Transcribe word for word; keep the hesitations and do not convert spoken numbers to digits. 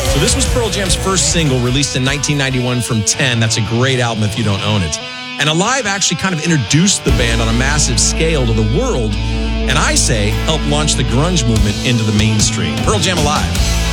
So this was Pearl Jam's first single, released in nineteen ninety-one from ten. That's a great album if you don't own it. And Alive actually kind of introduced the band on a massive scale to the world, and I say helped launch the grunge movement into the mainstream. Pearl Jam Alive.